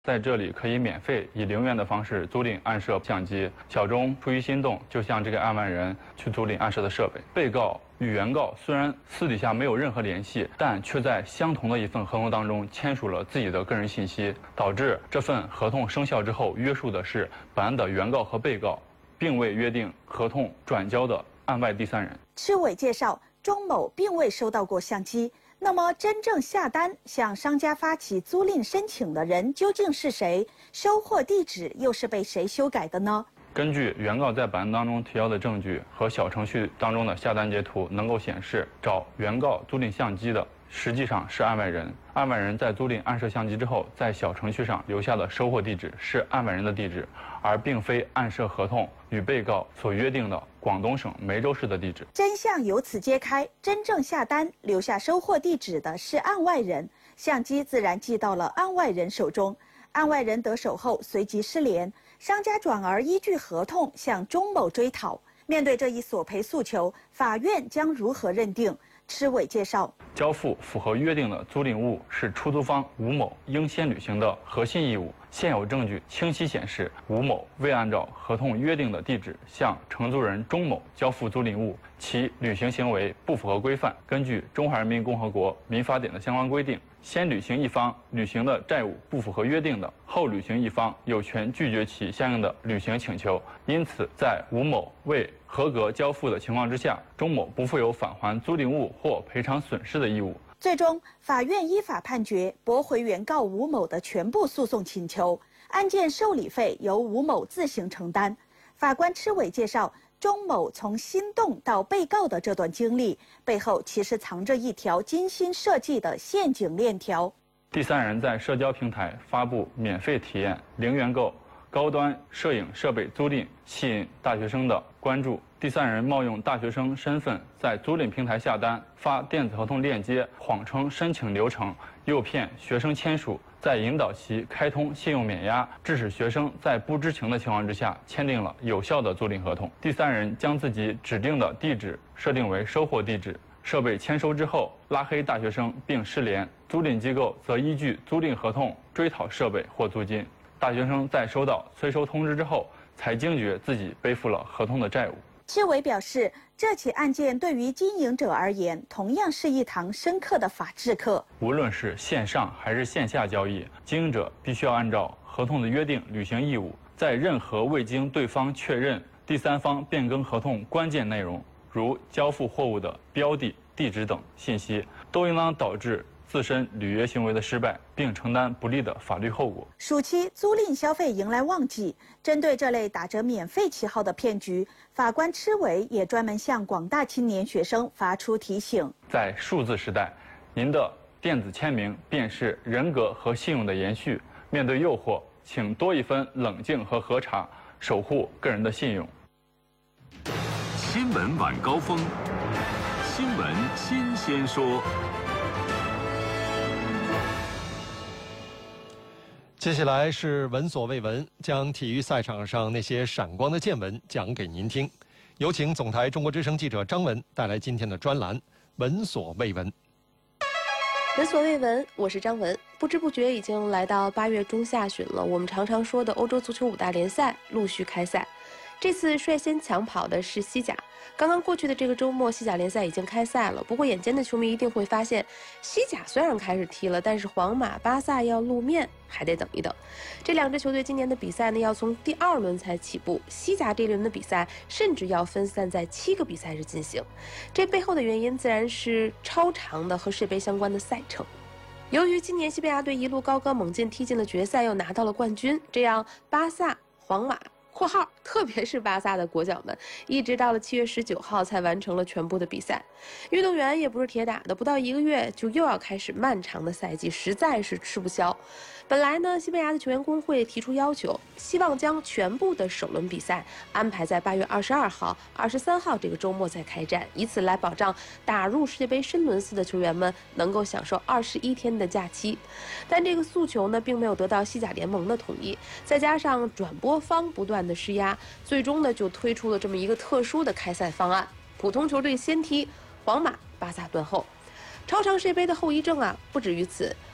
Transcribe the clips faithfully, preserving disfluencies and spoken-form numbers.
在这里可以免费以零元的方式租赁案摄相机。小钟出于心动，就向这个案外人去租赁案摄的设备。被告与原告虽然私底下没有任何联系，但却在相同的一份合同当中签署了自己的个人信息，导致这份合同生效之后约束的是本案的原告和被告，并未约定合同转交的案外第三人。 吃伟介绍，钟某并未收到过相机。那么，真正下单向商家发起租赁申请的人究竟是谁？收货地址又是被谁修改的呢？ 根据原告在本案当中提交的证据和小程序当中的下单截图，能够显示找原告租赁相机的实际上是案外人。案外人在租赁案摄相机之后，在小程序上留下的收货地址是案外人的地址，而并非案摄合同与被告所约定的广东省梅州市的地址。 真相由此揭开，真正下单留下收货地址的是案外人，相机自然寄到了案外人手中。案外人得手后随即失联，商家转而依据合同向钟某追讨。面对这一索赔诉求，法院将如何认定？吃伟介绍， 交付符合约定的租赁物是出租方吴某应先履行的核心义务。现有证据清晰显示，吴某未按照合同约定的地址向承租人钟某交付租赁物，其履行行为不符合规范。根据《中华人民共和国民法典》的相关规定，先履行一方履行的债务不符合约定的，后履行一方有权拒绝其相应的履行请求。因此，在吴某未合格交付的情况之下，钟某不负有返还租赁物或赔偿损失的义务。 最终，法院依法判决驳回原告吴某的全部诉讼请求，案件受理费由吴某自行承担。法官吃伟介绍，钟某从心动到被告的这段经历背后，其实藏着一条精心设计的陷阱链条。 第三人在社交平台发布免费体验零元购高端摄影设备租赁，吸引大学生的关注。第三人冒用大学生身份在租赁平台下单，发电子合同链接，谎称申请流程，诱骗学生签署，再引导其开通信用免押，致使学生在不知情的情况之下签订了有效的租赁合同。第三人将自己指定的地址设定为收货地址，设备签收之后拉黑大学生并失联，租赁机构则依据租赁合同追讨设备或租金。大学生在收到催收通知之后，才惊觉自己背负了合同的债务。 吃伟表示，这起案件对于经营者而言，同样是一堂深刻的法治课。 无论是线上还是线下交易，经营者必须要按照合同的约定履行义务，在任何未经对方确认、第三方变更合同关键内容，如交付货物的标的、地址等信息，都应当导致自身履约行为的失败，并承担不利的法律后果。 暑期租赁消费迎来旺季，针对这类打着免费旗号的骗局，法官吃伟也专门向广大青年学生发出提醒： 在数字时代，您的电子签名便是人格和信用的延续。面对诱惑，请多一分冷静和核查，守护个人的信用。 新闻晚高峰，新闻新鲜说。 接下来是闻所未闻，将体育赛场上那些闪光的见闻讲给您听。有请总台中国之声记者张文带来今天的专栏《闻所未闻》。 闻所未闻，我是张文。不知不觉已经来到八月中下旬了，我们常常说的欧洲足球五大联赛陆续开赛。这次率先抢跑的是西甲。刚刚过去的这个周末，西甲联赛已经开赛了。不过，眼尖的球迷一定会发现，西甲虽然开始踢了，但是皇马、巴萨要露面，还得等一等。这两支球队今年的比赛呢，要从第二轮才起步。西甲这一轮的比赛甚至要分散在七个比赛日进行。这背后的原因自然是超长的和世杯相关的赛程。由于今年西班牙队一路高歌猛进，踢进了决赛，又拿到了冠军，这样巴萨、皇马（括号特别是巴萨的国脚们）一直到了七月十九号才完成了全部的比赛。运动员也不是铁打的，不到一个月就又要开始漫长的赛季，实在是吃不消。本来呢，西班牙的球员工会提出要求，希望将全部的首轮比赛安排在八月二十二号、二十三号这个周末再开战，以此来保障打入世界杯深轮次的球员们能够享受二十一天的假期。但这个诉求呢，并没有得到西甲联盟的同意，再加上转播方不断的施压，最终呢就推出了这么一个特殊的开赛方案：普通球队先踢，皇马、巴萨断后。超长世界杯的后遗症啊，不止于此。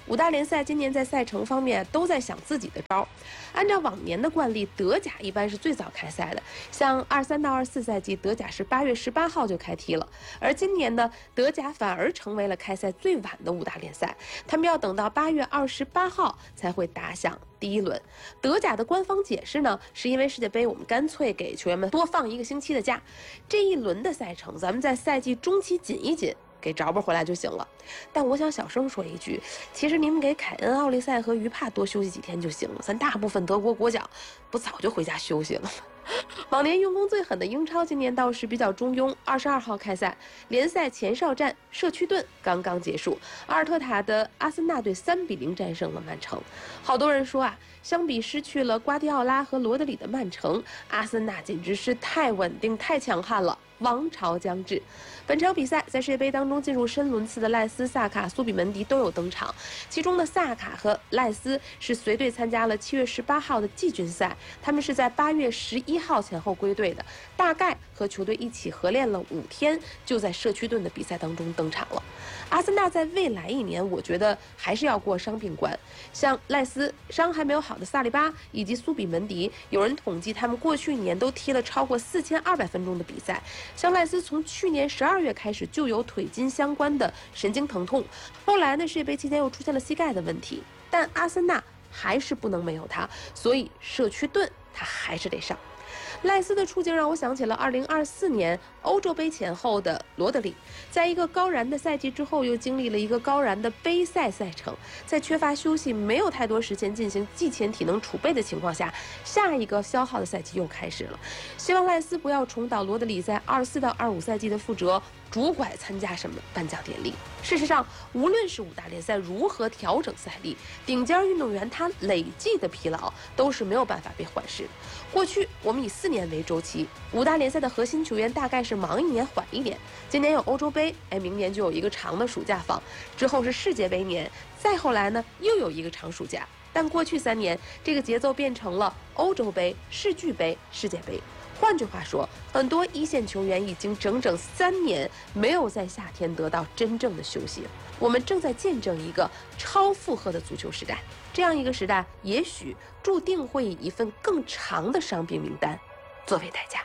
五大联赛今年在赛程方面都在想自己的招。按照往年的惯例，德甲一般是最早开赛的，像二三到二四赛季，德甲是八月十八号就开踢了。而今年呢，德甲反而成为了开赛最晚的五大联赛，他们要等到八月二十八号才会打响第一轮。德甲的官方解释呢，是因为世界杯我们干脆给球员们多放一个星期的假，这一轮的赛程咱们在赛季中期紧一紧，给着吧回来就行了。但我想小声说一句，其实你们给凯恩、奥利塞和于帕多休息几天就行了，咱大部分德国国脚不早就回家休息了吗？往年用工最狠的英超今年倒是比较中庸。二十二号开赛，联赛前哨战社区盾刚刚结束，阿尔特塔的阿森纳队三比零战胜了曼城。好多人说啊，相比失去了瓜迪奥拉和罗德里的曼城，阿森纳简直是太稳定、太强悍了，王朝将至。本场比赛在世界杯当中进入深轮次的赖斯、萨卡、苏比门迪都有登场，其中的萨卡和赖斯是随队参加了七月十八号的季军赛，他们是在八月十一号前后归队的，大概和球队一起合练了五天，就在社区盾的比赛当中登场了。阿森纳在未来一年，我觉得还是要过伤病关，像赖斯伤还没有好的萨利巴以及苏比门迪，有人统计他们过去一年都踢了超过四千二百分钟的比赛。像赖斯从去年十二月开始就有腿筋相关的神经疼痛，后来呢世界杯期间又出现了膝盖的问题，但阿森纳还是不能没有他，所以社区盾他还是得上。赖斯的处境让我想起了二零二四年欧洲杯前后的罗德里，在一个高燃的赛季之后，又经历了一个高燃的杯赛赛程，在缺乏休息、没有太多时间进行季前体能储备的情况下，下一个消耗的赛季又开始了。希望赖斯不要重蹈罗德里在二四到二五赛季的覆辙，拄拐参加什么颁奖典礼。事实上，无论是五大联赛如何调整赛例，顶尖运动员他累计的疲劳都是没有办法被缓释的。过去我们以四年为周期，五大联赛的核心球员大概是忙一年缓一年。今年有欧洲杯，哎，明年就有一个长的暑假放，之后是世界杯年，再后来呢又有一个长暑假。但过去三年，这个节奏变成了欧洲杯、世俱杯、世界杯。换句话说，很多一线球员已经整整三年没有在夏天得到真正的休息了。我们正在见证一个超负荷的足球时代，这样一个时代，也许注定会以一份更长的伤病名单作为代价。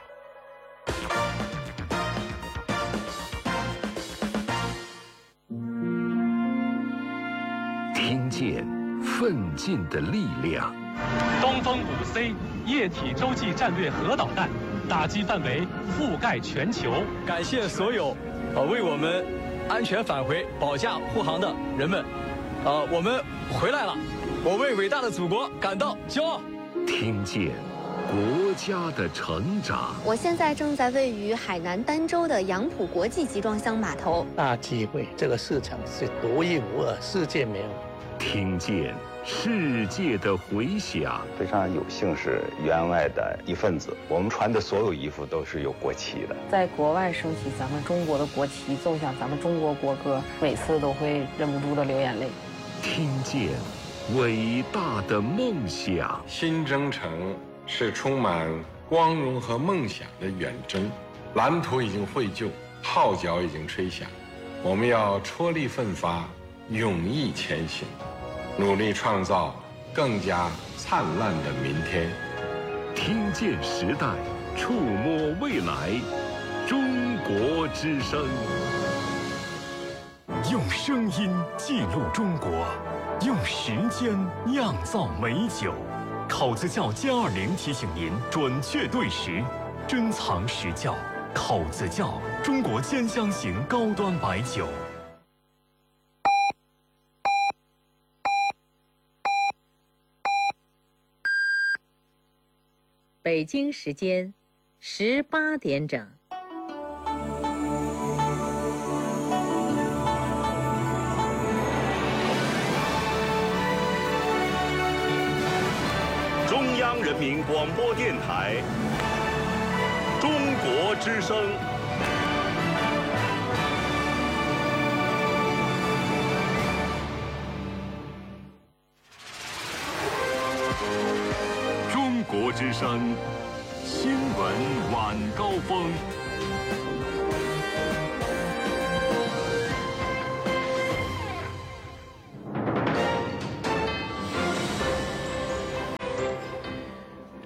听见奋进的力量。 东风五 C 液体洲际战略核导弹，打击范围覆盖全球。 感谢所有呃为我们安全返回保驾护航的人们，呃，我们回来了，我为伟大的祖国感到骄傲。 听见国家的成长。 我现在正在位于海南儋州的杨浦国际集装箱码头。 大机会，这个市场是独一无二，世界没有。 听见世界的回响。 非常有幸是员外的一份子，我们穿的所有衣服都是有国旗的。 在国外升起咱们中国的国旗，奏响咱们中国国歌，每次都会忍不住的流眼泪。 听见伟大的梦想。 新征程是充满光荣和梦想的远征，蓝图已经绘就，号角已经吹响，我们要踔厉奋发，勇毅前行，努力创造更加灿烂的明天。 听见时代，触摸未来，中国之声。 用声音记录中国，用时间酿造美酒。考子窖歼二零提醒您准确对时，珍藏实窖。考子窖，中国兼香型高端白酒。 北京时间十八点整。 中央人民广播电台，中国之声。 中国之声新闻晚高峰。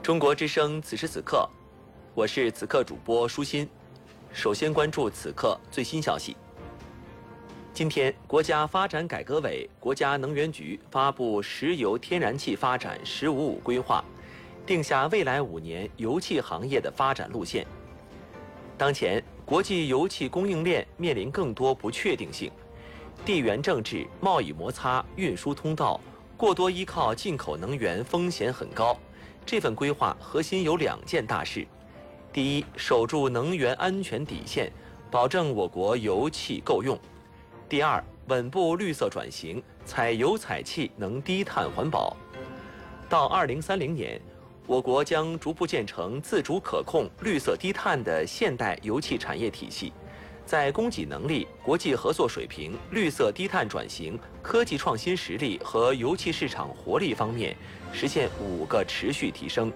中国之声此时此刻，我是此刻主播舒心。首先关注此刻最新消息。今天，国家发展改革委、国家能源局发布石油天然气发展“十五五”规划，定下未来五年油气行业的发展路线。当前，国际油气供应链面临更多不确定性，地缘政治、贸易摩擦、运输通道过多依靠进口能源风险很高。这份规划核心有两件大事：第一，守住能源安全底线，保证我国油气够用；第二，稳步绿色转型，采油采气能低碳环保。到二零三零年，我国将逐步建成自主可控、绿色低碳的现代油气产业体系，在供给能力、国际合作水平、绿色低碳转型、科技创新实力和油气市场活力方面实现五个持续提升。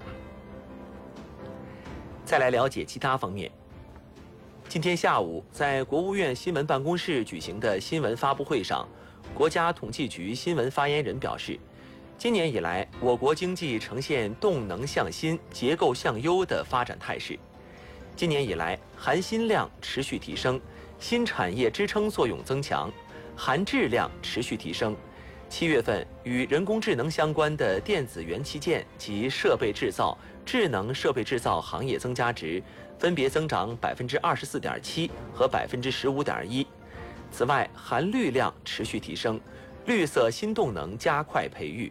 再来了解其他方面。今天下午，在国务院新闻办公室举行的新闻发布会上，国家统计局新闻发言人表示，今年以来，我国经济呈现动能向新、结构向优的发展态势。今年以来，含新量持续提升，新产业支撑作用增强，含质量持续提升。七月份，与人工智能相关的电子元器件及设备制造、智能设备制造行业增加值分别增长百分之二十四点七和百分之十五点一。此外，含绿量持续提升，绿色新动能加快培育。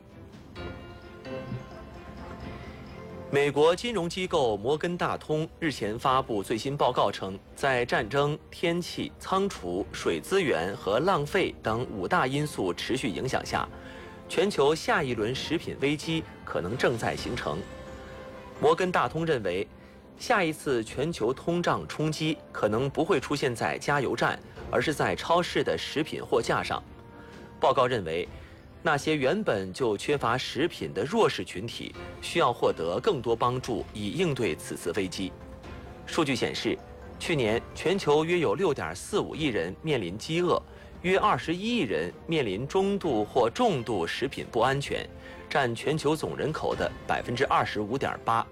美国金融机构摩根大通日前发布最新报告称，在战争、天气、仓储、水资源和浪费等五大因素持续影响下，全球下一轮食品危机可能正在形成。摩根大通认为，下一次全球通胀冲击可能不会出现在加油站，而是在超市的食品货架上。报告认为，那些原本就缺乏食品的弱势群体需要获得更多帮助，以应对此次危机。数据显示，去年全球约有 六点四五亿人面临饥饿，约二十一亿人面临中度或重度食品不安全，占全球总人口的 百分之二十五点八。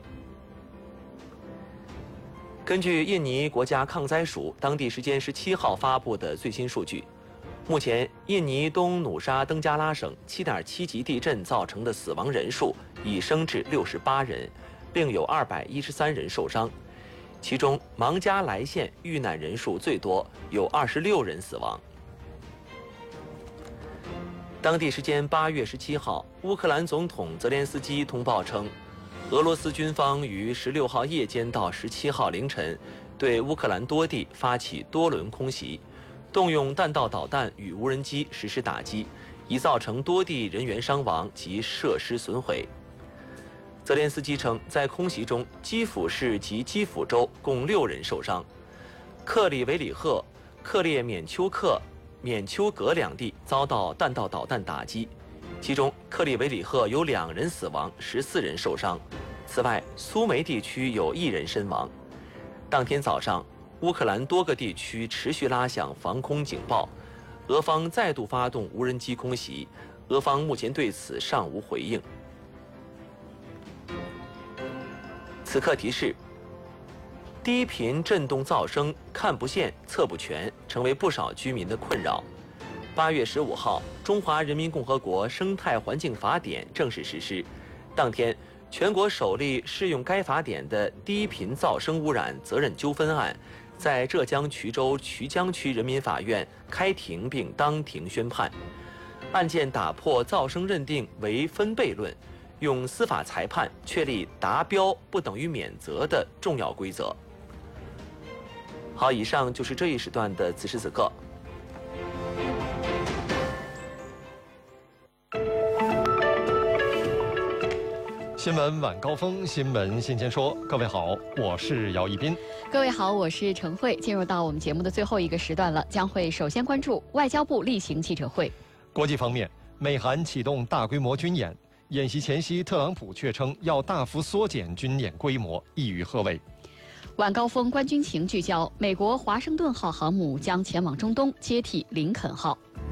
根据印尼国家抗灾署当地时间十七号发布的最新数据，目前，印尼东努沙登加拉省 七点七 级地震造成的死亡人数已升至六十八人，另有二百一十三人受伤。其中，芒加莱县遇难人数最多，有二十六人死亡。当地时间八月十七号，乌克兰总统泽连斯基通报称，俄罗斯军方于十六号夜间到十七号凌晨对乌克兰多地发起多轮空袭，动用弹道导弹与无人机实施打击，已造成多地人员伤亡及设施损毁。泽连斯基称，在空袭中，基辅市及基辅州共六人受伤，克里维里赫、克列缅丘克、缅丘格两地遭到弹道导弹打击，其中克里维里赫有两人死亡，十四人受伤。此外，苏梅地区有一人身亡。当天早上，乌克兰多个地区持续拉响防空警报，俄方再度发动无人机空袭，俄方目前对此尚无回应。此刻提示：低频震动噪声看不见、测不全，成为不少居民的困扰。八月十五号，《中华人民共和国生态环境法典》正式实施，当天，全国首例适用该法典的低频噪声污染责任纠纷案，在浙江衢州衢江区人民法院开庭并当庭宣判。案件打破噪声认定为分贝论，用司法裁判确立达标不等于免责的重要规则。好，以上就是这一时段的此时此刻。 新闻晚高峰，新闻新鲜说。各位好，我是姚一斌。 各位好，我是陈慧。进入到我们节目的最后一个时段了，将会首先关注外交部例行记者会。 国际方面，美韩启动大规模军演，演习前夕，特朗普却称要大幅缩减军演规模，意欲贺伟。 晚高峰观军情聚焦，美国华盛顿号航母将前往中东接替林肯号。